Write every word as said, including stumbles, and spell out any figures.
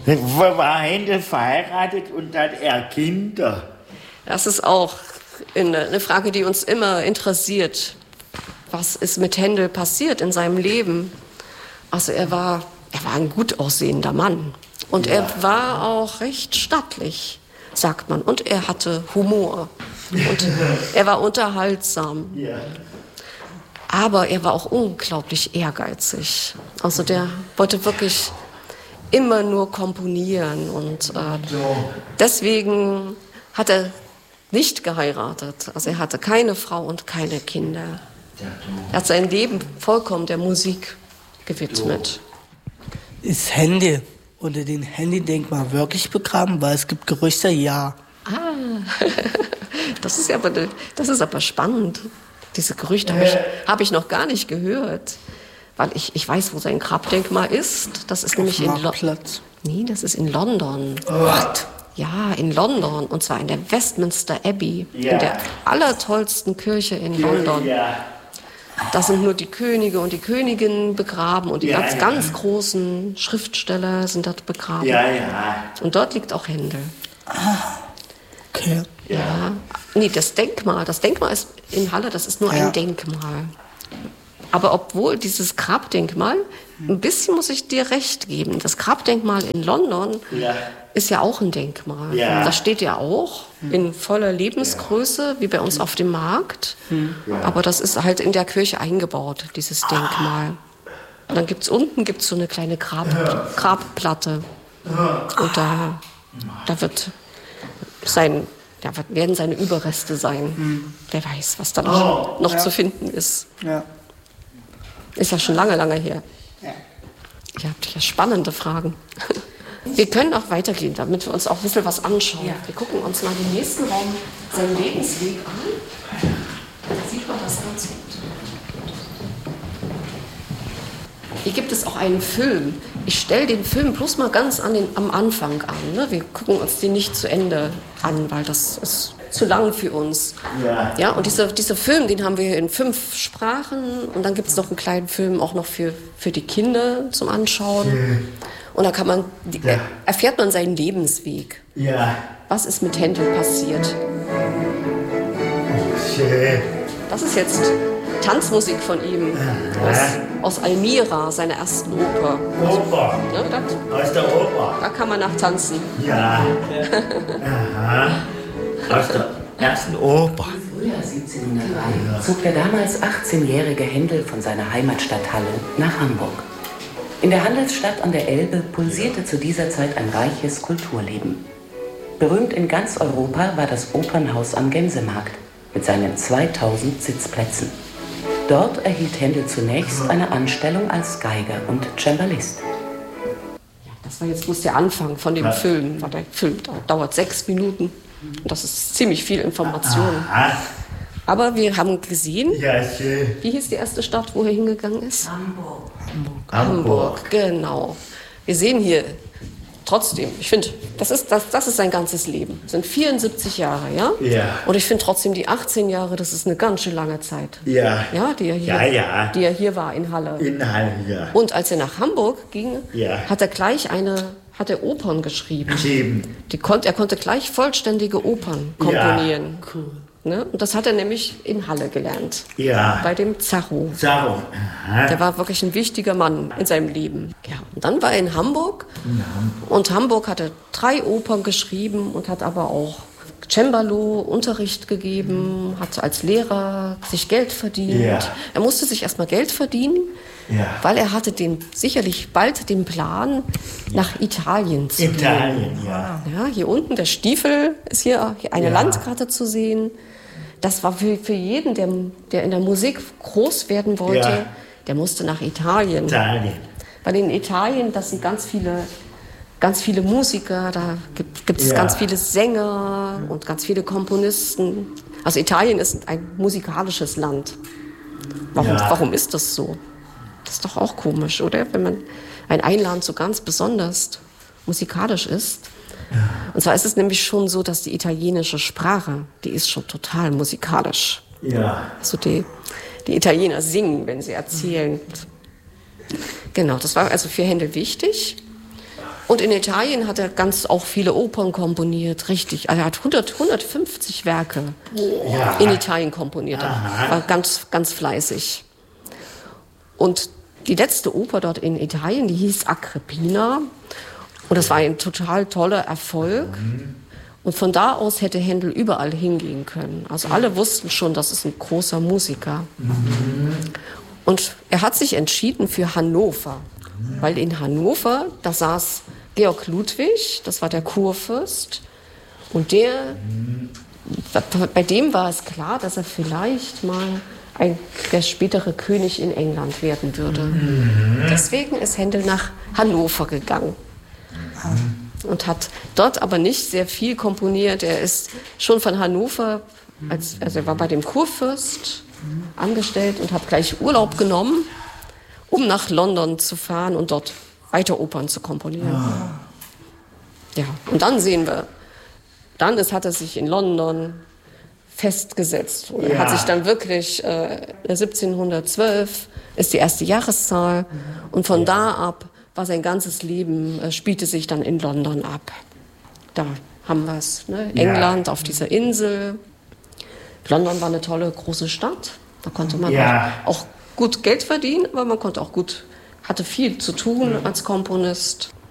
War Händel verheiratet und hat er Kinder? Das ist auch eine Frage, die uns immer interessiert. Was ist mit Händel passiert in seinem Leben? Also er war, er war ein gut aussehender Mann. Und ja. er war auch recht stattlich, sagt man. Und er hatte Humor. Und er war unterhaltsam. Ja. Aber er war auch unglaublich ehrgeizig. Also der wollte wirklich immer nur komponieren. Und äh, deswegen hat er nicht geheiratet. Also er hatte keine Frau und keine Kinder. Er hat sein Leben vollkommen der Musik gewidmet. Ist Händel unter dem Händel-Denkmal wirklich begraben? Weil es gibt Gerüchte, ja. Ah, das ist aber, das ist aber spannend. Diese Gerüchte habe ich, hab ich noch gar nicht gehört. Weil ich, ich weiß, wo sein Grabdenkmal ist. Das ist nämlich in London. Nee, das ist in London. What? Ja, in London. Und zwar in der Westminster Abbey. Ja. In der allertollsten Kirche in London. Ja. Da sind nur die Könige und die Königinnen begraben. Und die ja, ganz, ja. ganz großen Schriftsteller sind dort begraben. Ja, ja. Und dort liegt auch Händel. Ah, okay. Ja. ja. Nee, das Denkmal. Das Denkmal ist in Halle, das ist nur ja. ein Denkmal. Aber obwohl dieses Grabdenkmal, ein bisschen muss ich dir recht geben, das Grabdenkmal in London ja. ist ja auch ein Denkmal. Ja. Das steht ja auch in voller Lebensgröße, ja. wie bei uns auf dem Markt. Ja. Aber das ist halt in der Kirche eingebaut, dieses Denkmal. Und dann gibt's unten gibt's so eine kleine Grab, Grabplatte. Und da, da wird sein, da werden seine Überreste sein. Mhm. Wer weiß, was da noch, noch ja. zu finden ist. Ja. Ist ja schon lange, lange her. Ja. Ihr habt ja spannende Fragen. Wir können auch weitergehen, damit wir uns auch ein bisschen was anschauen. Ja. Wir gucken uns mal den nächsten Raum, seinen Lebensweg an. Da sieht man das ganz gut. Hier gibt es auch einen Film. Ich stelle den Film bloß mal ganz an den, am Anfang an. Ne? Wir gucken uns den nicht zu Ende an, weil das ist zu lang für uns. Ja. Ja, und dieser, dieser Film, den haben wir in fünf Sprachen. Und dann gibt es noch einen kleinen Film auch noch für, für die Kinder zum Anschauen. Mhm. Und da kann man, ja. erfährt man seinen Lebensweg. Ja. Was ist mit Händel passiert? Schön. Das ist jetzt Tanzmusik von ihm aus, aus Almira, seiner ersten Oper. Oper? Also, ja, das, aus der Oper? Da kann man nachtanzen. Ja. Aha. Aus der ersten Oper. Im Frühjahr siebzehnhundertdrei zog der damals achtzehnjährige Händel von seiner Heimatstadt Halle nach Hamburg. In der Handelsstadt an der Elbe pulsierte zu dieser Zeit ein reiches Kulturleben. Berühmt in ganz Europa war das Opernhaus am Gänsemarkt mit seinen zweitausend Sitzplätzen. Dort erhielt Händel zunächst eine Anstellung als Geiger und Cembalist. Ja, das war jetzt bloß der Anfang von dem ja. Film. Der Film dauert sechs Minuten. Das ist ziemlich viel Information. Aha. Aber wir haben gesehen, ja, schön. Wie hieß die erste Stadt, wo er hingegangen ist? Hamburg. Hamburg, Hamburg genau. Wir sehen hier trotzdem, ich finde, das ist, das, das ist sein ganzes Leben. Das sind vierundsiebzig Jahre, ja? Ja. Und ich finde trotzdem die achtzehn Jahre, das ist eine ganz schön lange Zeit. Ja. Ja, die er hier, ja, ja. Die er hier war in Halle. In Halle, ja. Und als er nach Hamburg ging, ja. hat er gleich eine, hat er Opern geschrieben. Geschrieben. Die konnt, er konnte gleich vollständige Opern komponieren. Ja. Cool. Ne? Und das hat er nämlich in Halle gelernt. Ja. Bei dem Zarro. Zarro. Aha. Der war wirklich ein wichtiger Mann in seinem Leben. Ja. Und dann war er in Hamburg. In Hamburg. Und Hamburg hat er drei Opern geschrieben und hat aber auch Cembalo Unterricht gegeben, mhm. hat als Lehrer sich Geld verdient. Ja. Er musste sich erstmal Geld verdienen, ja. weil er hatte den, sicherlich bald den Plan, nach Italien zu gehen. Italien, ja. Ja. Hier unten, der Stiefel, ist hier eine ja. Landkarte zu sehen. Das war für, für jeden, der, der in der Musik groß werden wollte, ja. der musste nach Italien. Italien. Weil in Italien, das sind ganz viele, ganz viele Musiker, da gibt, gibt es ja. ganz viele Sänger und ganz viele Komponisten. Also Italien ist ein musikalisches Land. Warum, ja. warum ist das so? Das ist doch auch komisch, oder? Wenn man ein, ein Land so ganz besonders musikalisch ist. Und zwar ist es nämlich schon so, dass die italienische Sprache, die ist schon total musikalisch. Ja. Also die, die Italiener singen, wenn sie erzählen. Genau, das war also für Händel wichtig. Und in Italien hat er ganz auch viele Opern komponiert, richtig. Also er hat hundert, hundertfünfzig Werke ja. in Italien komponiert. Er war ganz, ganz fleißig. Und die letzte Oper dort in Italien, die hieß Agrippina. Und das war ein total toller Erfolg. Mhm. Und von da aus hätte Händel überall hingehen können. Also alle wussten schon, das ist ein großer Musiker. Mhm. Und er hat sich entschieden für Hannover. Mhm. Weil in Hannover, da saß Georg Ludwig, das war der Kurfürst. Und der, mhm. bei dem war es klar, dass er vielleicht mal ein, der spätere König in England werden würde. Mhm. Deswegen ist Händel nach Hannover gegangen. Mhm. Und hat dort aber nicht sehr viel komponiert. Er ist schon von Hannover, als, also er war bei dem Kurfürst angestellt und hat gleich Urlaub genommen, um nach London zu fahren und dort weiter Opern zu komponieren. Ja, ja. Und dann sehen wir, dann ist, hat er sich in London festgesetzt. Und er ja. hat sich dann wirklich, äh, siebzehnhundertzwölf ist die erste Jahreszahl. Und von ja. da ab war sein ganzes Leben, äh, spielte sich dann in London ab. Da haben wir es, ne? Ja. England auf dieser Insel. London war eine tolle, große Stadt. Da konnte man ja. auch, auch gut Geld verdienen, aber man konnte auch gut, hatte viel zu tun als Komponist.